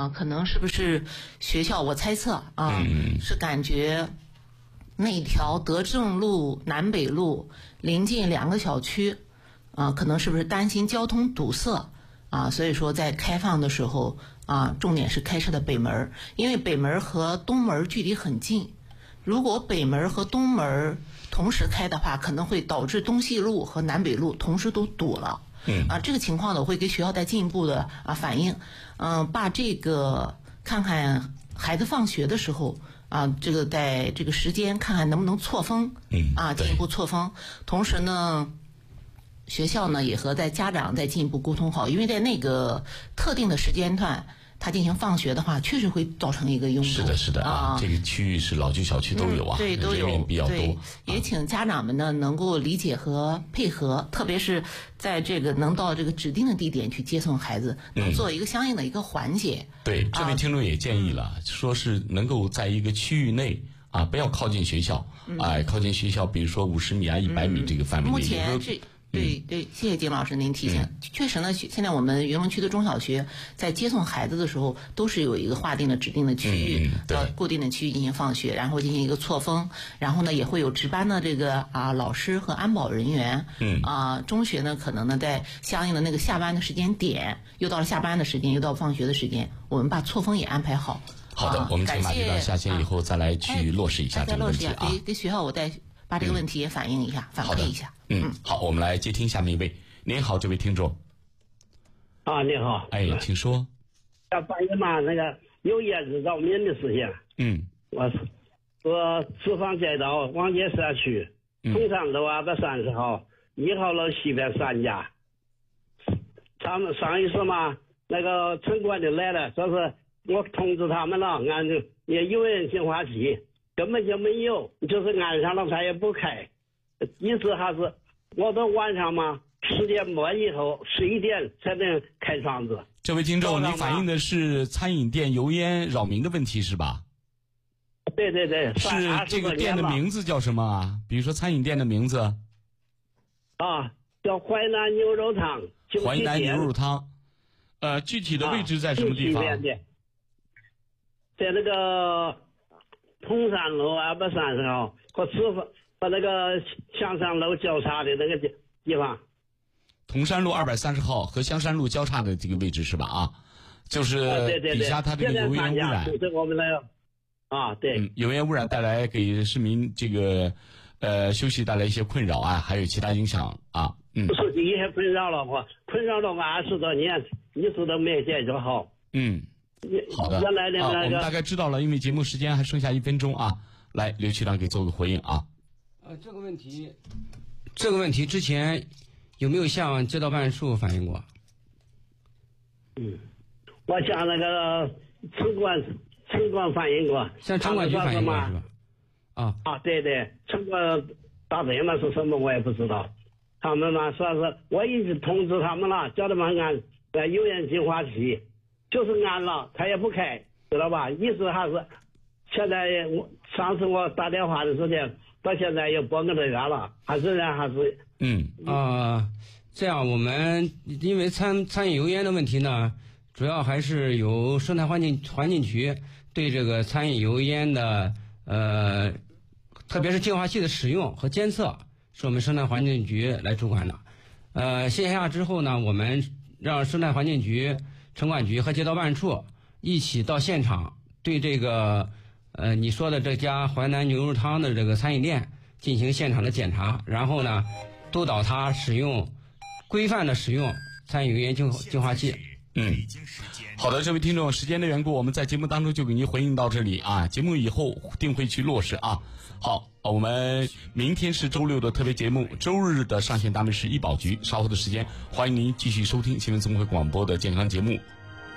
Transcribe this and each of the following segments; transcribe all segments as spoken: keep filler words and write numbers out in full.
啊，可能是不是学校？我猜测啊， 嗯、 是感觉那条德政路、南北路临近两个小区，啊，可能是不是担心交通堵塞啊？所以说在开放的时候啊，重点是开设的北门，因为北门和东门距离很近，如果北门和东门同时开的话，可能会导致东西路和南北路同时都堵了。 嗯啊，这个情况呢，我会给学校再进一步的啊反映，嗯、呃，把这个看看孩子放学的时候啊，这个在这个时间看看能不能错峰， 嗯啊，进一步错峰。同时呢，学校呢也和在家长再进一步沟通好，因为在那个特定的时间段，他进行放学的话，确实会造成一个拥堵。 是的，是的啊，这个区域是老旧小区都有啊， 嗯、对，都有， 人员比较多。 对，也请家长们呢能够理解和配合，特别是在这个能到这个指定的地点去接送孩子，能做一个相应的一个缓解。 嗯、对，这位听众也建议了，啊、说是能够在一个区域内啊，不要靠近学校， 嗯、 啊，靠近学校，比如说五十米啊、一百米这个范围内。 目前这。对对，谢谢金老师您提醒。嗯、确实呢，现在我们云龙区的中小学在接送孩子的时候，都是有一个划定的指定的区域，呃、嗯，固定的区域进行放学，然后进行一个错峰，然后呢也会有值班的这个啊老师和安保人员。 嗯啊，中学呢可能呢在相应的那个下班的时间点，又到了下班的时间，又到放学的时间，我们把错峰也安排好。 好的，啊、我们请马局长下线以后再来去落实一下这个问题啊。 给给学校我再把这个问题也反映一下，嗯、反馈一下。 嗯，好，我们来接听下面一位。您好，这位听众。 啊，你好。 哎，请说。 要反映嘛，那个有叶子扰民的事情。 嗯。 我是我四方街道王街社区通山路二百三十号一号楼西边三家。他们上一次嘛，那个城管就来了，说是我通知他们了，俺就也有人净化器根本就没有，就是安上了他也不开。意思还是我到晚上嘛，十点半以后十一点才能开窗子。 这位听众，你反映的是餐饮店油烟扰民的问题是吧？ 对对对， 是这个店的名字叫什么啊？比如说餐饮店的名字啊，叫淮南牛肉汤。 淮南牛肉汤，呃，具体的位置在什么地方？ 啊、在那个通山路二百三十号和师傅。和那个香山路交叉的那个地地方， 铜山路二百三十号和香山路交叉的这个位置是吧？啊，就是底下它这个油烟污染， 对我们那个啊，对、 嗯，油烟污染带来给市民这个呃休息带来一些困扰啊，还有其他影响啊，嗯， 不是一些困扰了我，困扰了我二十多年，一直都没解决好。 嗯，好的， 原来的那个、 啊，我们大概知道了，因为节目时间还剩下一分钟啊，来，刘区长给做个回应啊。 呃，这个问题，这个问题之前有没有向街道办事处反映过？ 嗯，我向那个城管城管反映过， 向城管局反映过是吧？啊啊，对对，城管大队嘛是什么我也不知道，他们嘛说是我已经通知他们了，叫他们按呃油烟净化器，就是安了，他也不开，知道吧？意思还是现在我上次我打电话的时间。到现在有半个多月了，还是人还是嗯啊、呃，这样我们因为餐餐饮油烟的问题呢，主要还是由生态环境环境局对这个餐饮油烟的呃，特别是净化器的使用和监测，是我们生态环境局来主管的。呃，线下之后呢，我们让生态环境局、城管局和街道办处一起到现场对这个。呃，你说的这家淮南牛肉汤的这个餐饮店进行现场的检查，然后呢，督导他使用规范的使用餐饮油烟净净化器。 嗯，好的，这位听众，时间的缘故，我们在节目当中就给您回应到这里啊，节目以后定会去落实啊。好，我们明天是周六的特别节目，周日的上线单位是医保局，稍后的时间欢迎您继续收听新闻综合广播的健康节目。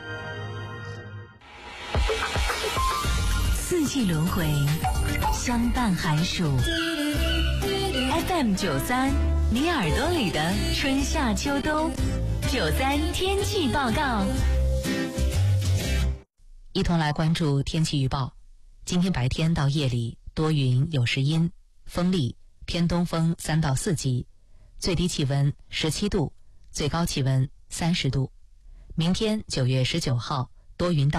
四季轮回，相伴寒暑。F M 九三，你耳朵里的春夏秋冬。九三天气报告，一同来关注天气预报。今天白天到夜里多云有时阴，风力偏东风三到四级，最低气温十七度，最高气温三十度。明天九月十九号多云到